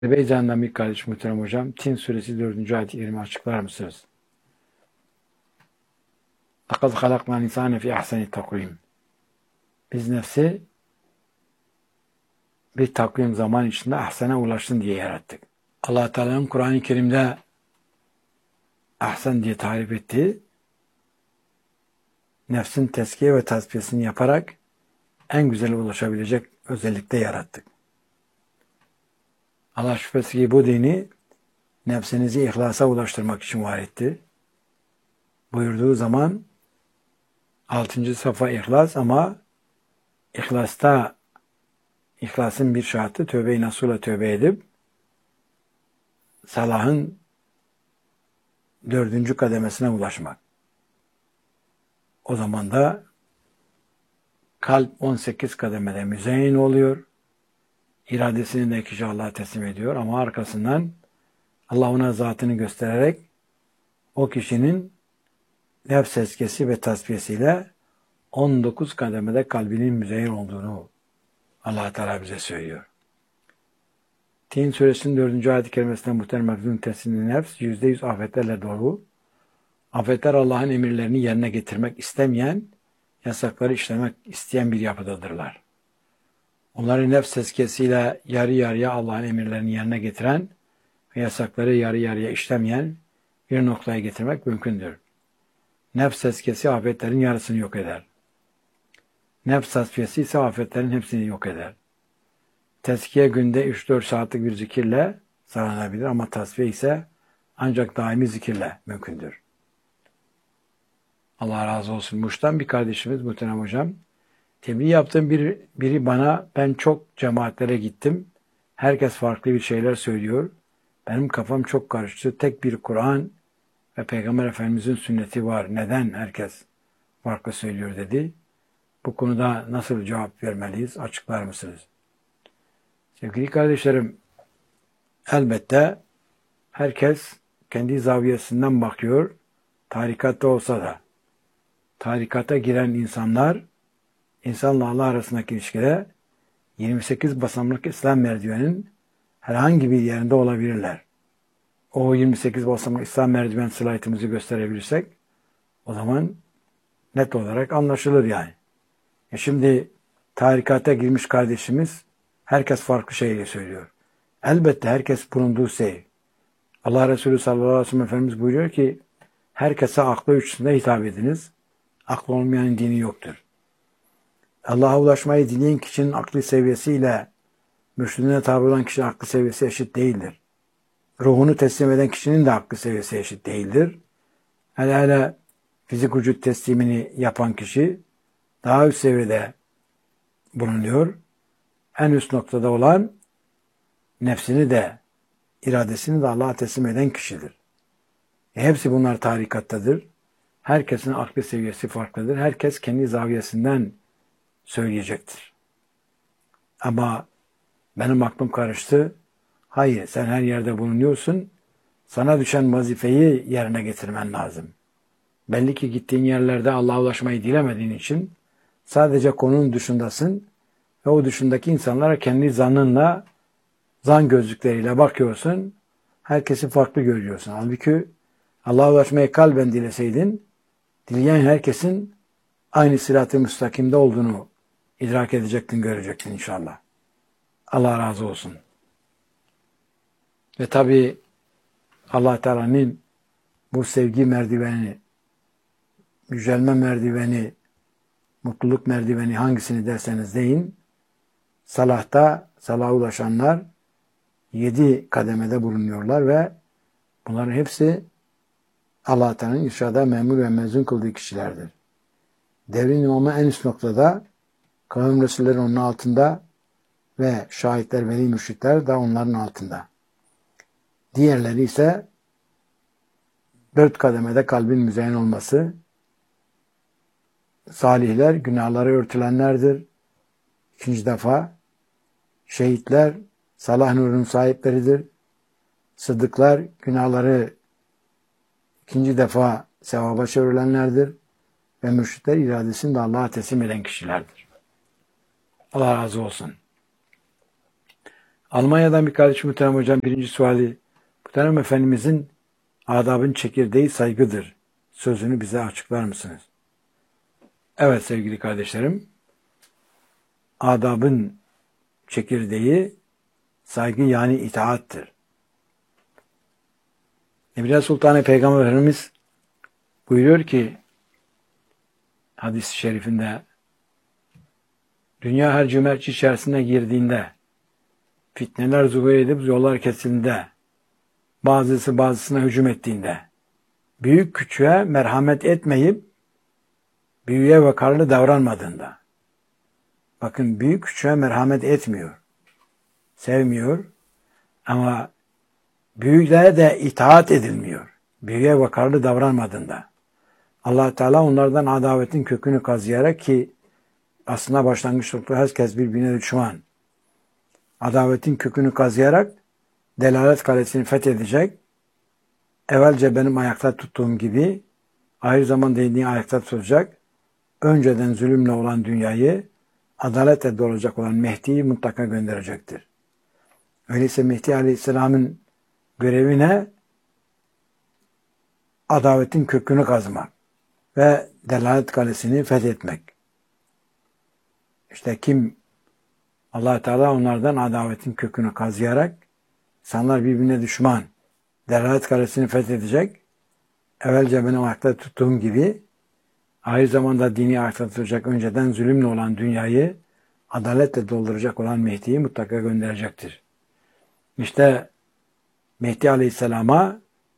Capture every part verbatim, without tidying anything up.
Beycan'dan bir kardeş muhterem hocam. Tin suresi dördüncü ayet-i kerime açıklar mısınız? لَقَدْ خَلَقْنَا الْاِنْسَانَ فِي اَحْسَنِ تَقْوِيمٍ Biz nefsi bir takvim zaman içinde ahsene ulaşsın diye yarattık. Allah Teala'nın Kur'an-ı Kerim'de ahsen diye tarif ettiği nefsin tezkiye ve tasfiyesini yaparak en güzel ulaşabilecek özellikte yarattık. Allah şüphesiz ki bu dini nefsinizi ihlasa ulaştırmak için var etti. Buyurduğu zaman altıncı safa ihlas ama ihlasta ihlasın bir şartı tövbe-i nasuhla tövbe edip salahın dördüncü kademesine ulaşmak. O zaman da kalp on sekiz kademede müzeyyin oluyor. İradesini de kişi Allah'a teslim ediyor ama arkasından Allah ona zatını göstererek o kişinin nefs tezkiyesi ve tasfiyesiyle on dokuz kademede kalbinin müzeyyin olduğunu Allah Teala bize söylüyor. Tin suresinin dördüncü ayet-i kerimesinden muhterem mevzunun teslimli nefs yüzde yüz afetlerle dolu. Afetler Allah'ın emirlerini yerine getirmek istemeyen, yasakları işlemek isteyen bir yapıdadırlar. Onları nefs tezkiyesiyle yarı yarıya Allah'ın emirlerini yerine getiren ve yasakları yarı yarıya işlemeyen bir noktaya getirmek mümkündür. Nefs tezkiyesi afetlerin yarısını yok eder. Nefs tasfiyesi ise afetlerin hepsini yok eder. Tezkiye günde üç dört saatlik bir zikirle sağlanabilir ama tasfiye ise ancak daimi zikirle mümkündür. Allah razı olsun. Muş'tan bir kardeşimiz muhterem hocam. Tebliğ yaptığım bir, biri bana ben çok cemaatlere gittim. Herkes farklı bir şeyler söylüyor. Benim kafam çok karıştı. Tek bir Kur'an ve Peygamber Efendimizin sünneti var. Neden herkes farklı söylüyor dedi. Bu konuda nasıl cevap vermeliyiz? Açıklar mısınız? Sevgili kardeşlerim, elbette herkes kendi zaviyesinden bakıyor. Tarikatta olsa da. Tarikata giren insanlar İnsanla Allah arasındaki ilişkide yirmi sekiz basamaklı İslam merdiveninin herhangi bir yerinde olabilirler. O yirmi sekiz basamaklı İslam merdiven slaytımızı gösterebilirsek o zaman net olarak anlaşılır yani. E şimdi tarikata girmiş kardeşimiz herkes farklı şeyleri söylüyor. Elbette herkes bulunduğu şey. Allah Resulü sallallahu aleyhi ve sellem Efendimiz buyuruyor ki herkese aklı üçünde hitap ediniz. Aklı olmayanın dini yoktur. Allah'a ulaşmayı dileyen kişinin aklı seviyesiyle mürşidine tabi olan kişinin aklı seviyesi eşit değildir. Ruhunu teslim eden kişinin de aklı seviyesi eşit değildir. Hele hele fizik vücut teslimini yapan kişi daha üst seviyede bulunuyor. En üst noktada olan nefsini de iradesini de Allah'a teslim eden kişidir. E hepsi bunlar tarikattadır. Herkesin aklı seviyesi farklıdır. Herkes kendi zaviyesinden söyleyecektir. Ama benim aklım karıştı. Hayır, sen her yerde bulunuyorsun. Sana düşen vazifeyi yerine getirmen lazım. Belli ki gittiğin yerlerde Allah'a ulaşmayı dilemediğin için sadece konunun dışındasın ve o dışındaki insanlara kendi zannınla, zan gözlükleriyle bakıyorsun. Herkesi farklı görüyorsun. Halbuki Allah'a ulaşmayı kalben dileseydin, dileyen herkesin aynı sırat-ı müstakimde olduğunu idrak edecektin, görecektin inşallah. Allah razı olsun. Ve tabi Allah Teala'nın bu sevgi merdiveni, yücelme merdiveni, mutluluk merdiveni hangisini derseniz deyin, salahta, salaha ulaşanlar yedi kademede bulunuyorlar ve bunların hepsi Allah Teala'nın irşada memur ve mezun kıldığı kişilerdir. Devrin imamı en üst noktada, kavim Resulleri onun altında ve şahitler, veli mürşitler de onların altında. Diğerleri ise dört kademede kalbin müzeyyin olması, salihler günahları örtülenlerdir. İkinci defa şehitler salah nurunun sahipleridir. Sıddıklar günahları ikinci defa sevaba çevrilenlerdir. Ve mürşitler iradesini de Allah'a teslim eden kişilerdir. Allah razı olsun. Almanya'dan bir kardeşim Muhterem Hocam birinci suali. Muhterem Efendimizin adabın çekirdeği saygıdır. Sözünü bize açıklar mısınız? Evet sevgili kardeşlerim. Adabın çekirdeği saygı yani itaattır. Nebiler Sultanı Peygamber Efendimiz buyuruyor ki hadis-i şerifinde dünya her cömertçi içerisine girdiğinde fitneler zuhur edip yollar kesildiğinde bazısı bazısına hücum ettiğinde büyük küçüğe merhamet etmeyip büyüğe vakarlı davranmadığında bakın büyük küçüğe merhamet etmiyor. Sevmiyor ama büyüklere de itaat edilmiyor. Büyüğe vakarlı davranmadığında. Allah Teala onlardan adavetin kökünü kazıyarak ki aslında başlangıç noktası herkes birbirine düşman. Adavetin kökünü kazıyarak delalet kalesini fethedecek. Evvelce benim ayakta tuttuğum gibi ayrı zaman dediğini ayakta tutacak. Önceden zulümle olan dünyayı adaletle dolacak olan Mehdi'yi mutlaka gönderecektir. Öyleyse Mehdi Aleyhisselam'ın görevi ne? Adavetin kökünü kazmak ve delalet kalesini fethetmek. İşte kim Allah Teala onlardan adavetin kökünü kazıyarak insanlar birbirine düşman, delalet kalesini fethedecek. Evvelce benim ayakta tuttuğum gibi aynı zamanda dini ayakta tutacak önceden zulümle olan dünyayı adaletle dolduracak olan Mehdi'yi mutlaka gönderecektir. İşte Mehdi Aleyhisselam'a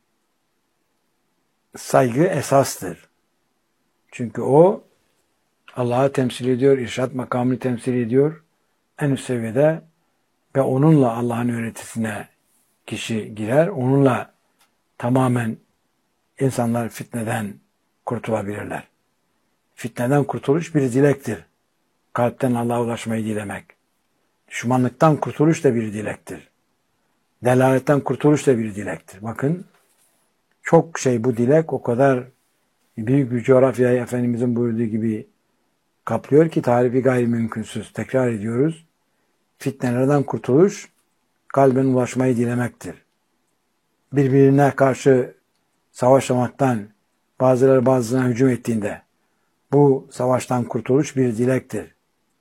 saygı esastır. Çünkü o Allah'ı temsil ediyor, irşat makamını temsil ediyor. En üst seviyede ve onunla Allah'ın öğretisine kişi girer. Onunla tamamen insanlar fitneden kurtulabilirler. Fitneden kurtuluş bir dilektir. Kalpten Allah'a ulaşmayı dilemek. Düşmanlıktan kurtuluş da bir dilektir. Delaletten kurtuluş da bir dilektir. Bakın çok şey bu dilek o kadar büyük bir coğrafyayı Efendimizin buyurduğu gibi kaplıyor ki tarifi gayri mümkünsüz. Tekrar ediyoruz. Fitnelerden kurtuluş kalben ulaşmayı dilemektir. Birbirine karşı savaşlamaktan bazıları bazılarına hücum ettiğinde bu savaştan kurtuluş bir dilektir.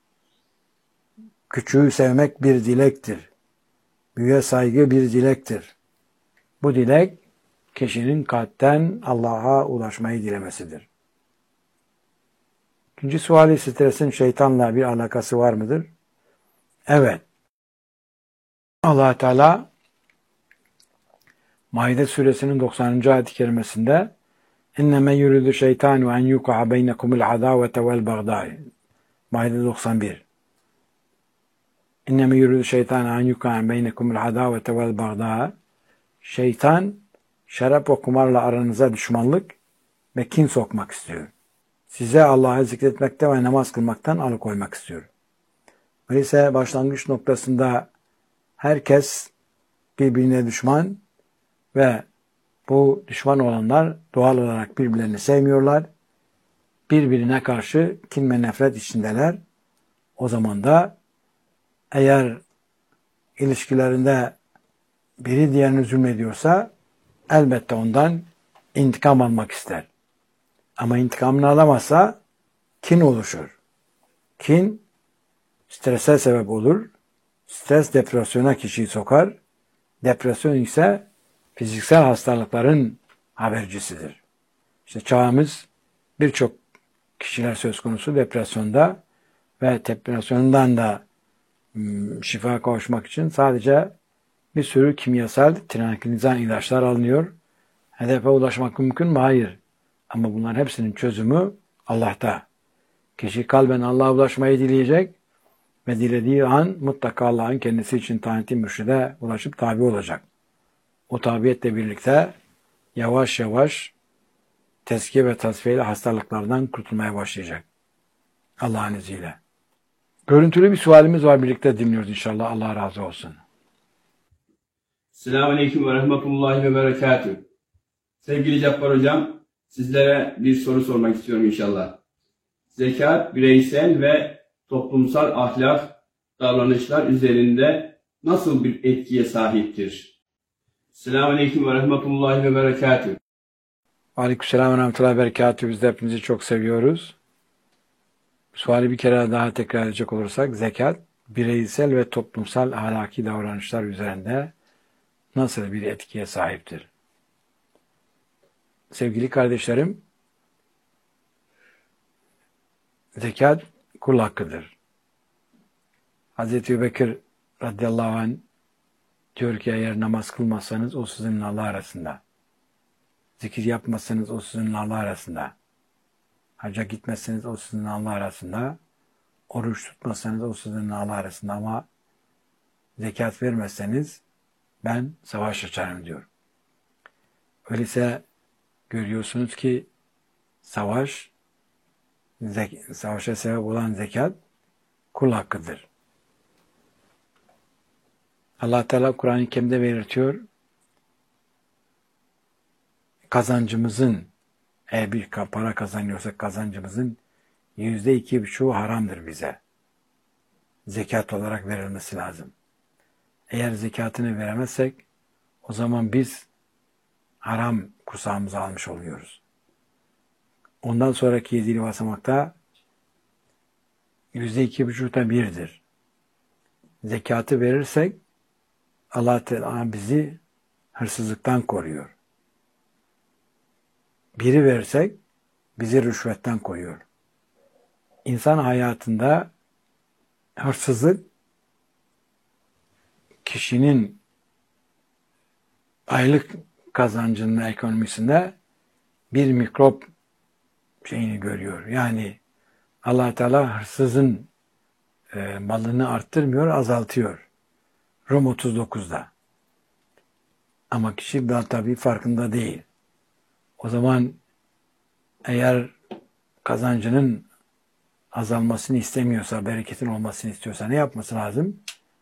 Küçüğü sevmek bir dilektir. Büyüğe saygı bir dilektir. Bu dilek kişinin kalpten Allah'a ulaşmayı dilemesidir. İkinci suali stresin şeytanla bir alakası var mıdır? Evet. Allah Teala Maide suresinin doksanıncı ayet-i kerimesinde İnneme yuridu şeytanu en yuka'a beynekumul adavete vel bagdai. Maide doksan bir. İnneme yuridu şeytanu en yuka'a beynekumul adavete vel bagdai. Şeytan şarap ve kumarla aranıza düşmanlık ve kin sokmak istiyor. Size Allah'ı zikretmekte ve namaz kılmaktan alıkoymak istiyor. Öyleyse başlangıç noktasında herkes birbirine düşman ve bu düşman olanlar doğal olarak birbirlerini sevmiyorlar. Birbirine karşı kin ve nefret içindeler. O zaman da eğer ilişkilerinde biri diğerini zulmediyorsa elbette ondan intikam almak ister. Ama intikamını alamazsa kin oluşur. Kin strese sebep olur. Stres depresyona kişiyi sokar. Depresyon ise fiziksel hastalıkların habercisidir. İşte çağımız birçok kişiler söz konusu depresyonda ve depresyondan da şifa kavuşmak için sadece bir sürü kimyasal tranquilizan ilaçlar alınıyor. Hedefe ulaşmak mümkün mü? Hayır. Ama bunların hepsinin çözümü Allah'ta. Kişi kalben Allah'a ulaşmayı dileyecek ve dilediği an mutlaka Allah'ın kendisi için tayin ettiği mürşide ulaşıp tabi olacak. O tabiyetle birlikte yavaş yavaş tezkiye ve tasfiye ile hastalıklardan kurtulmaya başlayacak. Allah'ın izniyle. Görüntülü bir sualimiz var. Birlikte dinliyoruz inşallah. Allah razı olsun. Selamun Aleyküm ve Rahmetullahi ve Berekatuhu. Sevgili Cabbar Hocam, sizlere bir soru sormak istiyorum inşallah. Zekat, bireysel ve toplumsal ahlak, davranışlar üzerinde nasıl bir etkiye sahiptir? Selamünaleyküm ve rahmetullahi ve berekatühü. Aleykümselam ve rahmetullahi ve berekatühü. Biz de hepinizi çok seviyoruz. Suali bir kere daha tekrar edecek olursak, zekat, bireysel ve toplumsal ahlaki davranışlar üzerinde nasıl bir etkiye sahiptir? Sevgili kardeşlerim, zekat kul hakkıdır. Hazreti Ebubekir radıyallahu anh diyor ki, eğer namaz kılmazsanız o sizinle Allah arasında. Zikir yapmazsanız o sizinle Allah arasında. Hacca gitmezseniz o sizinle Allah arasında. Oruç tutmazsanız o sizinle Allah arasında. Ama zekat vermezseniz ben savaş açarım diyor. Öyleyse görüyorsunuz ki savaş, zek- savaşa sebep olan zekat kul hakkıdır. Allah Teala Kur'an-ı Kerim'de belirtiyor, kazancımızın, eğer bir para kazanıyorsak kazancımızın yüzde iki buçuğu haramdır bize. Zekat olarak verilmesi lazım. Eğer zekatını veremezsek o zaman biz haram kursağımıza almış oluyoruz. Ondan sonraki yedili basamakta yüzde iki buçukta birdir. Zekatı verirsek Allah Teala bizi hırsızlıktan koruyor. Biri versek bizi rüşvetten koruyor. İnsan hayatında hırsızlık kişinin aylık kazancının ekonomisinde bir mikrop şeyini görüyor. Yani Allah Teala hırsızın e, malını arttırmıyor, azaltıyor. Rum otuz dokuzda. Ama kişi daha tabii farkında değil. O zaman eğer kazancının azalmasını istemiyorsa, bereketin olmasını istiyorsa ne yapması lazım?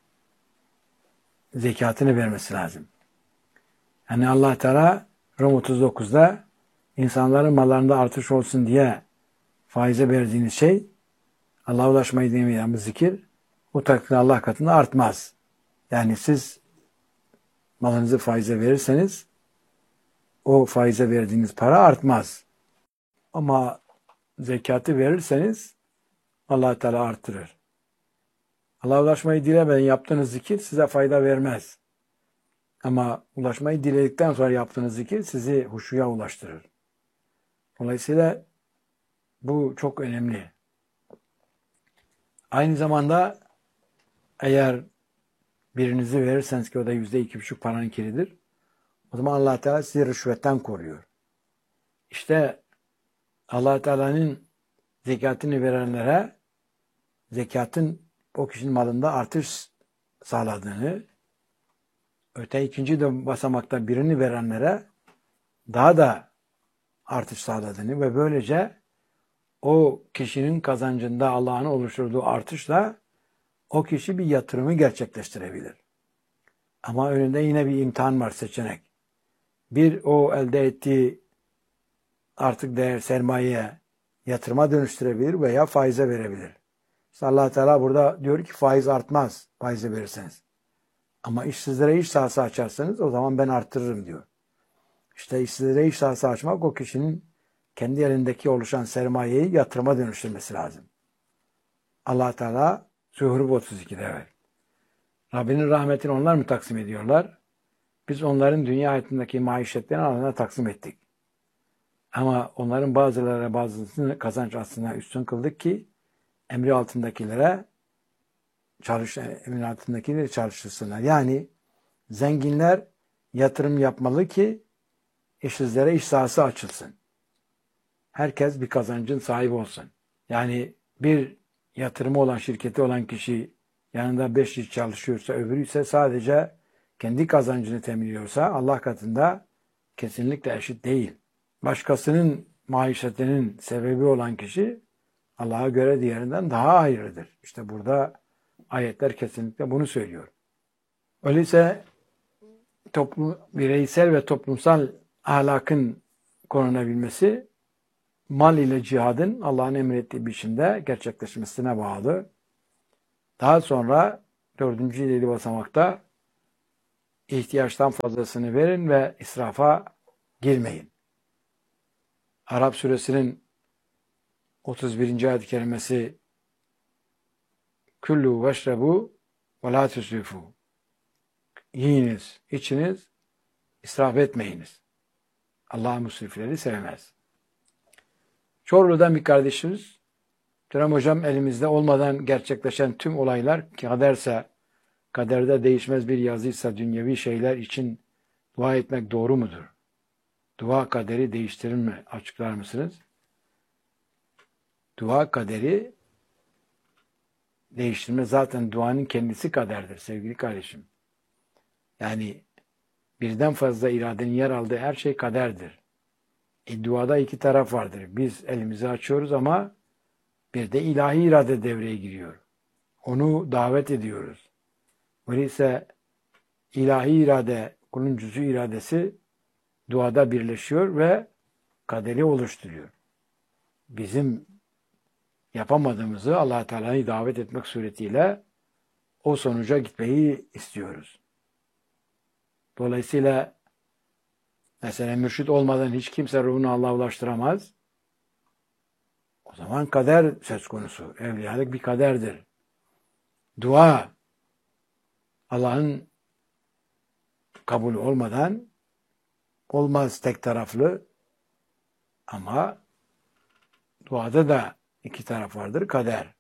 Zekatını vermesi lazım. Yani Allah Teala Rum otuz dokuzda insanların mallarında artış olsun diye faize verdiğiniz şey, Allah'a ulaşmayı demeyen bu zikir, o takdirde Allah katında artmaz. Yani siz malınızı faize verirseniz o faize verdiğiniz para artmaz. Ama zekatı verirseniz Allah Teala artırır. Allah'a ulaşmayı dilemeden yaptığınız zikir size fayda vermez. Ama ulaşmayı diledikten sonra yaptığınız zikir sizi huşuya ulaştırır. Dolayısıyla bu çok önemli. Aynı zamanda eğer birinizi verirseniz ki o da yüzde iki buçuk paranın kiridir, o zaman Allah Teala sizi rüşvetten koruyor. İşte Allah Teala'nın zekatını verenlere zekatın o kişinin malında artış sağladığını, öte ikinci de basamakta birini verenlere daha da artış sağladığını ve böylece o kişinin kazancında Allah'ın oluşturduğu artışla o kişi bir yatırımı gerçekleştirebilir. Ama önünde yine bir imtihan var, seçenek. Bir, o elde ettiği artık değer sermayeye yatırıma dönüştürebilir veya faize verebilir. İşte Allah Teala burada diyor ki faiz artmaz faize verirseniz. Ama işsizlere iş sahası açarsanız o zaman ben arttırırım diyor. İşte işsizlere iş sahası açmak o kişinin kendi elindeki oluşan sermayeyi yatırıma dönüştürmesi lazım. Allah Teala Zuhruf otuz ikide evet. Rabbinin rahmetini onlar mı taksim ediyorlar? Biz onların dünya hayatındaki maişetlerini Allah'a taksim ettik. Ama onların bazılarına bazısını kazanç aslında üstün kıldık ki emri altındakilere çalış, emri altındakileri çalıştırsınlar. Yani zenginler yatırım yapmalı ki işsizlere iş sahası açılsın. Herkes bir kazancın sahibi olsun. Yani bir yatırımı olan, şirketi olan kişi yanında beş iş çalışıyorsa, öbürü ise sadece kendi kazancını temin ediyorsa Allah katında kesinlikle eşit değil. Başkasının maişetinin sebebi olan kişi Allah'a göre diğerinden daha hayırlıdır. İşte burada ayetler kesinlikle bunu söylüyor. Öyleyse toplum, bireysel ve toplumsal ahlakın korunabilmesi mal ile cihadın Allah'ın emrettiği biçimde gerçekleşmesine bağlı. Daha sonra Dördüncü yedi basamakta ihtiyaçtan fazlasını verin ve israfa girmeyin. Arap suresinin otuz birinci ayet-i kerimesi Kullu veşrebu ve la tusrifu. Yiyiniz, içiniz, israf etmeyiniz. Allah musrifleri sevmez. Çorlu'dan bir kardeşimiz, Dönem hocam, elimizde olmadan gerçekleşen tüm olaylar kaderse, kaderde değişmez bir yazıysa dünyevi şeyler için dua etmek doğru mudur? Dua kaderi değiştirir mi? Açıklar mısınız? Dua kaderi değiştirme, zaten duanın kendisi kaderdir sevgili kardeşim. Yani birden fazla iradenin yer aldığı her şey kaderdir. E, duada iki taraf vardır. Biz elimizi açıyoruz ama bir de ilahi irade devreye giriyor. Onu davet ediyoruz. Öyleyse ilahi irade, kulun cüz'ü iradesi duada birleşiyor ve kaderi oluşturuyor. Bizim yapamadığımızı Allah Teala'yı davet etmek suretiyle o sonuca gitmeyi istiyoruz. Dolayısıyla mesela mürşit olmadan hiç kimse ruhunu Allah'a ulaştıramaz. O zaman kader söz konusu. Evliyalık bir kaderdir. Dua Allah'ın kabulü olmadan olmaz, tek taraflı, ama duada da iki taraf vardır. Kader.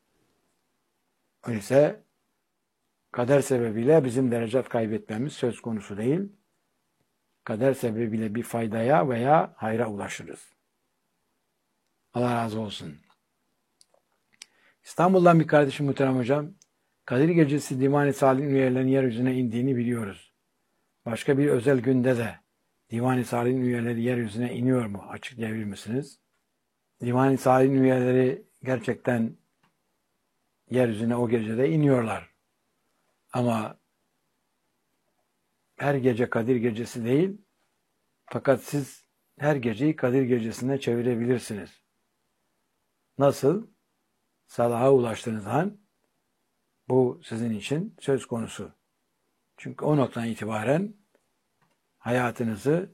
Öyleyse kader sebebiyle bizim derecat kaybetmemiz söz konusu değil. Kader sebebiyle bir faydaya veya hayra ulaşırız. Allah razı olsun. İstanbul'dan bir kardeşim muhterem hocam, Kadir Gecesi Divan-ı Salih'in üyelerinin yeryüzüne indiğini biliyoruz. Başka bir özel günde de Divan-ı Salih'in üyeleri yeryüzüne iniyor mu? Açıklayabilir misiniz? Divan-ı Salih'in üyeleri gerçekten yeryüzüne o gecede iniyorlar. Ama her gece Kadir Gecesi değil, fakat siz her geceyi Kadir Gecesi'ne çevirebilirsiniz. Nasıl? Salaha ulaştığınız an bu sizin için söz konusu. Çünkü o noktadan itibaren hayatınızı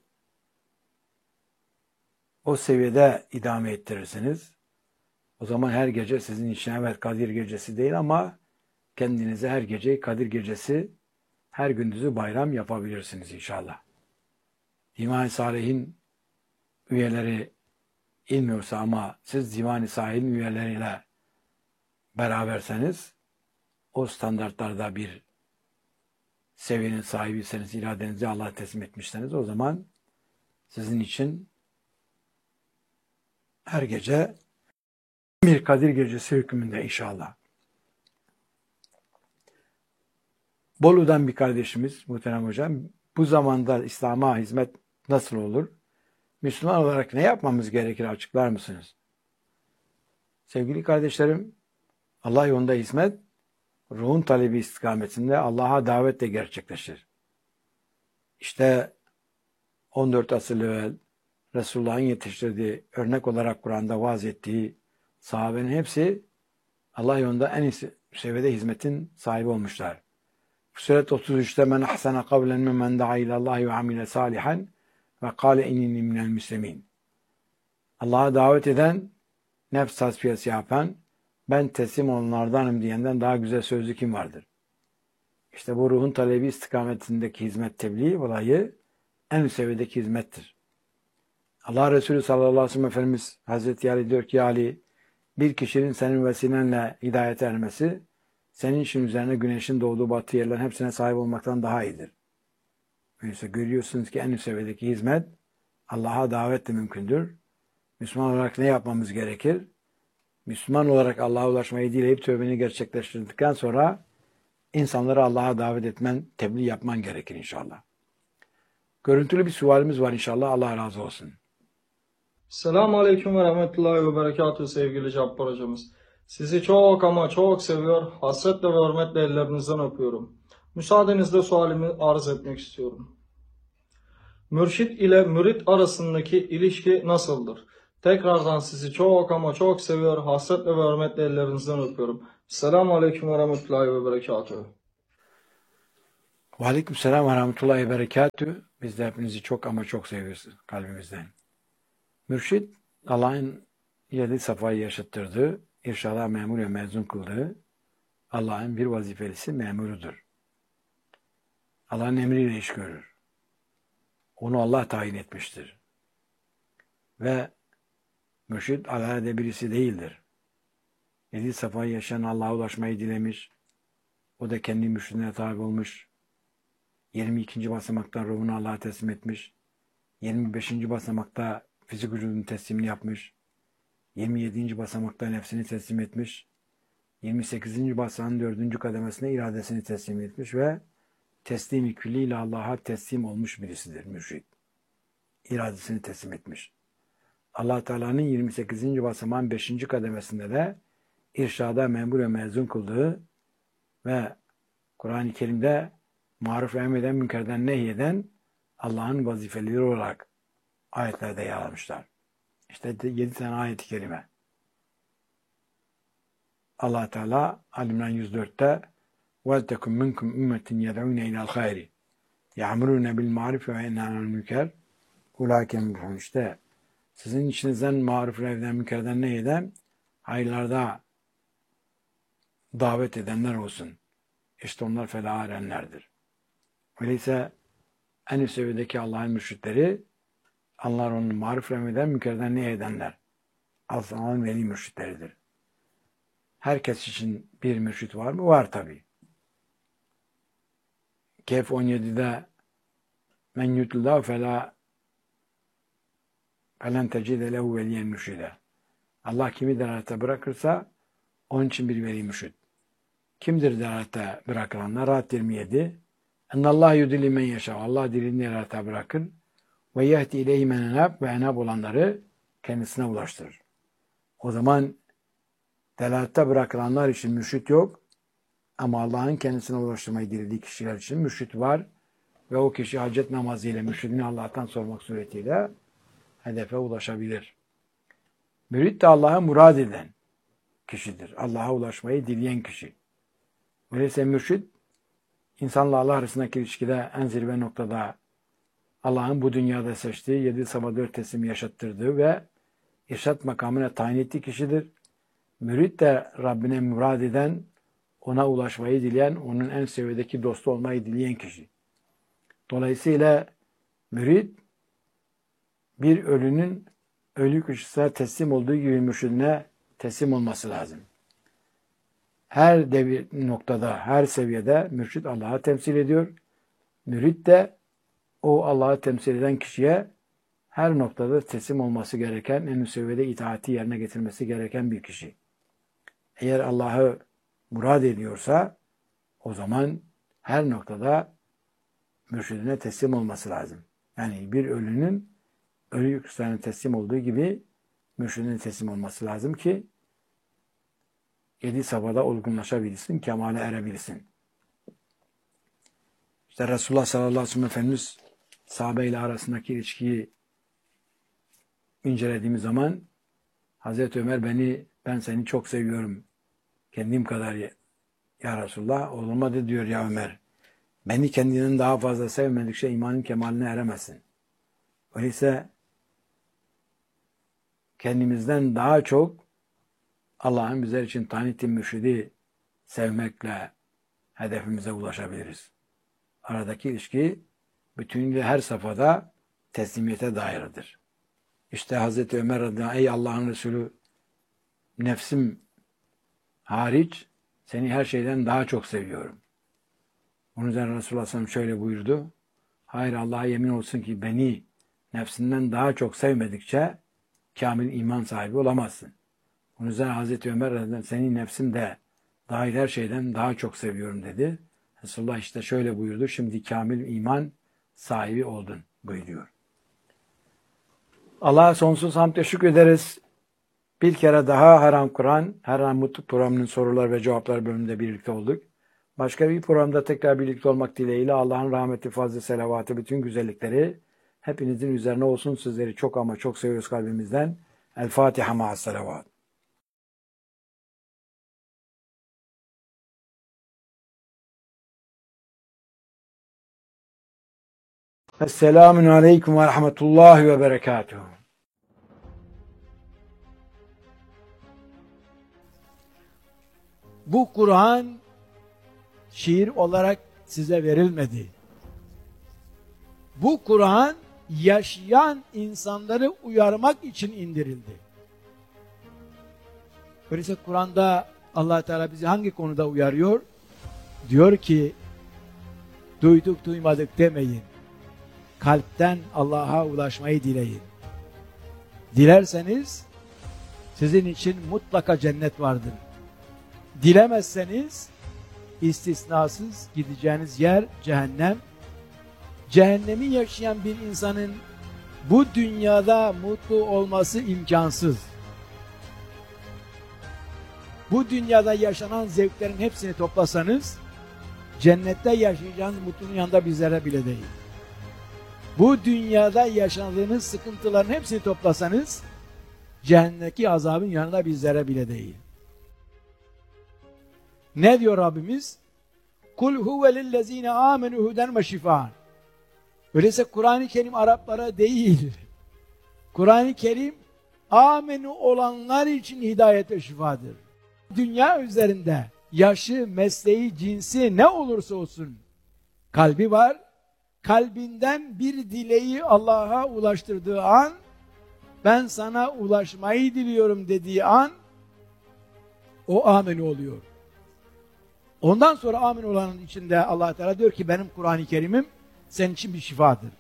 o seviyede idame ettirirsiniz. O zaman her gece sizin için evet Kadir Gecesi değil ama kendinize her gece Kadir Gecesi, her gündüzü bayram yapabilirsiniz inşallah. Divan-ı Salih'in üyeleri inmiyorsa ama siz Divan-ı Salih'in üyeleriyle beraberseniz, o standartlarda bir seviyenin sahibiyseniz, iradenizi Allah'a teslim etmişseniz, o zaman sizin için her gece bir Kadir Gecesi hükmünde inşallah. Bolu'dan bir kardeşimiz muhterem hocam, bu zamanda İslam'a hizmet nasıl olur? Müslüman olarak ne yapmamız gerekir, açıklar mısınız? Sevgili kardeşlerim, Allah yolunda hizmet, ruhun talebi istikametinde Allah'a davetle gerçekleşir. İşte on dört asır evvel Resulullah'ın yetiştirdiği, örnek olarak Kur'an'da vaaz ettiği sahabenin hepsi Allah yolunda en iyi seviyede hizmetin sahibi olmuşlar. Suret otuz üçte men ahsana kavlen mimmen da'a ilallahi ve amile salihan ve kâle innini minel müslimin. Allah'a davet eden, nefs tasfiyesi yapan, ben teslim olanlardanım diyenden daha güzel sözlü kim vardır? İşte bu ruhun talebi istikametindeki hizmet, tebliğ olayı en üst seviyedeki hizmettir. Allah Resulü sallallahu aleyhi ve sellem Efendimiz Hazreti Ali diyor ki, Ali, bir kişinin senin vesilenle hidayete ermesi, senin için üzerine güneşin doğduğu batı yerlerin hepsine sahip olmaktan daha iyidir. Öyleyse görüyorsunuz ki en üst seviyedeki hizmet Allah'a davetle mümkündür. Müslüman olarak ne yapmamız gerekir? Müslüman olarak Allah'a ulaşmayı dileyip tövbeni gerçekleştirdikten sonra insanları Allah'a davet etmen, tebliğ yapman gerekir inşallah. Görüntülü bir sualimiz var inşallah. Allah razı olsun. Selamun Aleyküm ve Rahmetullahi ve Berekatuhu sevgili Cabbar hocamız. Sizi çok ama çok seviyor, hasretle ve hürmetle ellerinizden öpüyorum. Müsaadenizle sualimi arz etmek istiyorum. Mürşit ile mürit arasındaki ilişki nasıldır? Tekrardan sizi çok ama çok seviyor, hasretle ve hürmetle ellerinizden öpüyorum. Selamun Aleyküm ve Rahmetullahi ve Berekatuhu. Ve aleykümselam ve rahmetullahi ve berekatü. Biz de hepinizi çok ama çok seviyoruz kalbimizden. Mürşid, Allah'ın yedi safayı yaşattırdığı, irşada memur ve mezun kıldığı, Allah'ın bir vazifelisi memurudur. Allah'ın emriyle iş görür. Onu Allah tayin etmiştir. Ve mürşid alelade birisi değildir. Yedi safayı yaşayan Allah'a ulaşmayı dilemiş. O da kendi mürşidine tabi olmuş. yirmi ikinci basamakta ruhunu Allah'a teslim etmiş. yirmi beşinci basamakta fizik vücudun teslimini yapmış. yirmi yedinci basamakta nefsini teslim etmiş. yirmi sekizinci basamağın dördüncü kademesine iradesini teslim etmiş ve teslim-i külliyle Allah'a teslim olmuş birisidir mürşid. İradesini teslim etmiş. Allah Teala'nın yirmi sekizinci basamağın beşinci kademesinde de irşada memur ve mezun kıldığı ve Kur'an-ı Kerim'de maruf emreden, münkerden nehyeden Allah'ın vazifeleri olarak ayetlerde yer almışlar. İşte yedi tane ayet-i kerime. Allah Teala Ali-İmran yüz dörtte وَلْتَكُمْ مِنْكُمْ اُمَّةٍ يَدْعُونَ اِلَى الْخَيْرِ يَعْمُرُونَ بِالْمَعْرِفِ وَيَنْهَوْنَ عَنِ الْمُنكَرِ اُولَٰئِكَ هُمُ İşte sizin içinizden maruf evden, münkerden nehyeden hayırlarda davet edenler olsun. İşte onlar felaha erenlerdir. Öyleyse en üst seviyedeki Allah'ın mürşitleri, onlar onun maruf emreden, münkerden nehyedenler. Allah'ın veli mürşitleridir. Herkes için bir mürşit var mı? Var tabi. Kehf on yedide men yutlâ felâ felen tecide lehu veliyen mürşide. Allah kimi delalete bırakırsa onun için bir veli mürşit. Kimdir delalete bırakılanlar? Rahat yirmi yedi. Ennallâh yudilli men yaşa. Allah dilini delalete bırakır. Ve yehdi ileyhi men enab ve enab olanları kendisine ulaştırır. O zaman delalette bırakılanlar için mürşit yok. Ama Allah'ın kendisine ulaştırmayı dilediği kişiler için mürşit var. Ve o kişi hacet namazıyla mürşidini Allah'tan sormak suretiyle hedefe ulaşabilir. Mürit de Allah'a murad eden kişidir. Allah'a ulaşmayı dileyen kişi. Öyleyse mürşid, insanla Allah arasındaki ilişkide en zirve noktada Allah'ın bu dünyada seçtiği yedi sabah dört teslim yaşattırdığı ve irşat makamına tayin ettiği kişidir. Mürit de Rabbine murad eden, ona ulaşmayı dileyen, onun en seviyedeki dostu olmayı dileyen kişi. Dolayısıyla mürit, bir ölünün ölü kişisine teslim olduğu gibi mürşidine teslim olması lazım. Her devir noktada, her seviyede mürşid Allah'a temsil ediyor. Mürit de o Allah'ı temsil eden kişiye her noktada teslim olması gereken, en üst seviyede itaati yerine getirmesi gereken bir kişi. Eğer Allah'ı murad ediyorsa o zaman her noktada mürşidine teslim olması lazım. Yani bir ölünün ölü yükselen teslim olduğu gibi mürşidine teslim olması lazım ki yedi safhada olgunlaşabilsin, kemale erebilsin. İşte Resulullah sallallahu aleyhi ve sellem Efendimiz sahabe ile arasındaki ilişkiyi incelediğimiz zaman Hazreti Ömer beni, ben seni çok seviyorum. Kendim kadar ya, ya Resulullah. Olmadı diyor ya Ömer. Beni kendinden daha fazla sevmedikçe imanın kemaline eremezsin. Öyleyse kendimizden daha çok Allah'ın bizler için tayin ettiği mürşidi sevmekle hedefimize ulaşabiliriz. Aradaki ilişki bütünüyle her safhada teslimiyete dairdir. İşte Hazreti Ömer adına ey Allah'ın Resulü nefsim hariç seni her şeyden daha çok seviyorum. Onun üzerine Resulullah sallallahu aleyhi ve sellem şöyle buyurdu. Hayır Allah'a yemin olsun ki beni nefsinden daha çok sevmedikçe kamil iman sahibi olamazsın. Onun üzerine Hazreti Ömer adına seni nefsim de dahil her şeyden daha çok seviyorum dedi. Resulullah işte şöyle buyurdu. Şimdi kamil iman sahibi oldun buyuruyor. Allah'a sonsuz hamd şükrederiz. Bir kere daha Haram Kur'an, Haram Mutlu programının sorular ve cevaplar bölümünde birlikte olduk. Başka bir programda tekrar birlikte olmak dileğiyle Allah'ın rahmeti, fazlı, selavatı, bütün güzellikleri hepinizin üzerine olsun. Sizleri çok ama çok seviyoruz kalbimizden. El Fatiha ma'as selavat. Esselamun aleyküm ve rahmetullahi ve berekatuhu. Bu Kur'an şiir olarak size verilmedi. Bu Kur'an yaşayan insanları uyarmak için indirildi. Öyleyse Kur'an'da Allah Teala bizi hangi konuda uyarıyor? Diyor ki, duyduk duymadık demeyin. Kalpten Allah'a ulaşmayı dileyin. Dilerseniz sizin için mutlaka cennet vardır. Dilemezseniz istisnasız gideceğiniz yer cehennem. Cehennemi yaşayan bir insanın bu dünyada mutlu olması imkansız. Bu dünyada yaşanan zevklerin hepsini toplasanız cennette yaşayacağınız mutluluğun yanında bir zerre bile değil. Bu dünyada yaşadığınız sıkıntıların hepsini toplasanız cehennemdeki azabın yanında bir zerre bile değil. Ne diyor Rabbimiz? Kul huve lillezine amenu huden ve şifaan. Öyleyse Kur'an-ı Kerim Araplara değil. Kur'an-ı Kerim amenu olanlar için hidayet ve şifadır. Dünya üzerinde yaşı, mesleği, cinsi ne olursa olsun kalbi var. Kalbinden bir dileği Allah'a ulaştırdığı an, ben sana ulaşmayı diliyorum dediği an o amenu oluyor. Ondan sonra amin olanın içinde Allah Teala diyor ki benim Kur'an-ı Kerim'im senin için bir şifadır.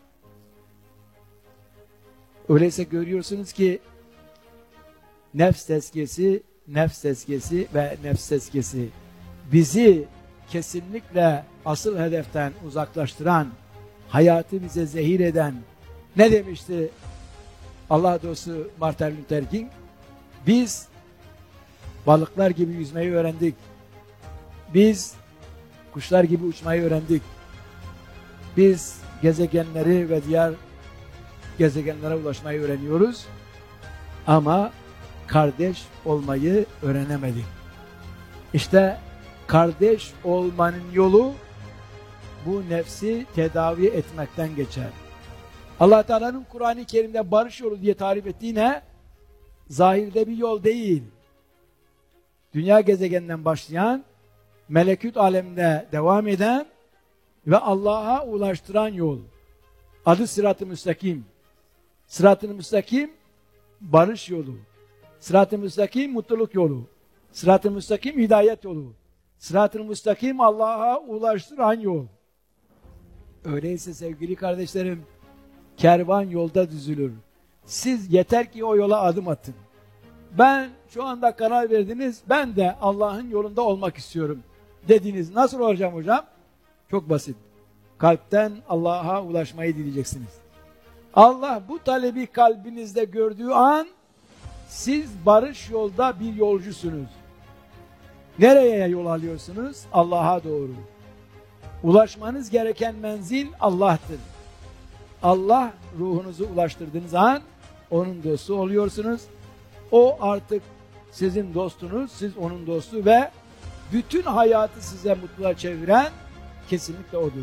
Öyleyse görüyorsunuz ki nefs tezkiyesi, nefs tezkiyesi ve nefs tezkiyesi bizi kesinlikle asıl hedeften uzaklaştıran, hayatı bize zehir eden, ne demişti Allah dostu Martin Luther King? Biz balıklar gibi yüzmeyi öğrendik. Biz kuşlar gibi uçmayı öğrendik. Biz gezegenleri ve diğer gezegenlere ulaşmayı öğreniyoruz. Ama kardeş olmayı öğrenemedik. İşte kardeş olmanın yolu bu nefsi tedavi etmekten geçer. Allah Teala'nın Kur'an-ı Kerim'de barış yolu diye tarif ettiği ne? Zahirde bir yol değil. Dünya gezegeninden başlayan, melekut aleminde devam eden ve Allah'a ulaştıran yol. Adı Sırat-ı Müstakim. Sırat-ı Müstakim barış yolu. Sırat-ı Müstakim mutluluk yolu. Sırat-ı Müstakim hidayet yolu. Sırat-ı Müstakim Allah'a ulaştıran yol. Öyleyse sevgili kardeşlerim, kervan yolda düzülür. Siz yeter ki o yola adım atın. Ben şu anda karar verdiniz, ben de Allah'ın yolunda olmak istiyorum dediniz. Nasıl olacağım hocam? Çok basit. Kalpten Allah'a ulaşmayı dileyeceksiniz. Allah bu talebi kalbinizde gördüğü an siz barış yolda bir yolcusunuz. Nereye yol alıyorsunuz? Allah'a doğru. Ulaşmanız gereken menzil Allah'tır. Allah ruhunuzu ulaştırdığınız an onun dostu oluyorsunuz. O artık sizin dostunuz, siz onun dostu ve bütün hayatı size mutluluğa çeviren kesinlikle odur.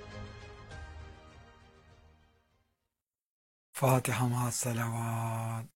Fatiha ma'as salavat.